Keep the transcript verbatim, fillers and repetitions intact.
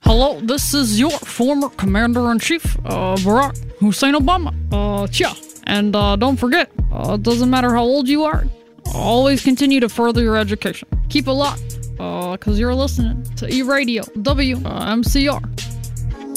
Hello, this is your former Commander-in-Chief, uh, Barack Hussein Obama. Uh, yeah. And uh, don't forget, uh, it doesn't matter how old you are, always continue to further your education. Keep it locked, uh, because you're listening to E-Radio W M C R.